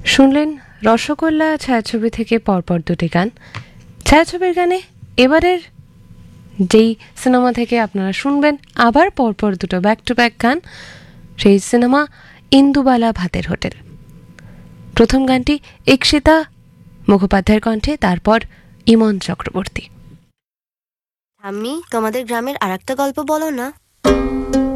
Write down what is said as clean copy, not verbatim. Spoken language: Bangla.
শুনলেন রসগোল্লা ছায়াছবি থেকে পরপর দুটি গান। ছায়াছবির গানে এবারের যেই সিনেমা থেকে আপনারা শুনবেন আবার পরপর দুটো ব্যাক টু ব্যাক গান, সেই সিনেমা ইন্দুবালা ভাতের হোটেল। প্রথম গানটি ইক্সিতা মুখোপাধ্যায়ের কণ্ঠে, তারপর ইমন চক্রবর্তী। ঠাম্মি, তোমাদের গ্রামের আরেকটা গল্প বলো না।